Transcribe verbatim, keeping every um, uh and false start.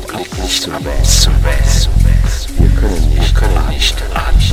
Augenblick nicht zum West, zum West. Wir können nicht, wir können nicht atmen.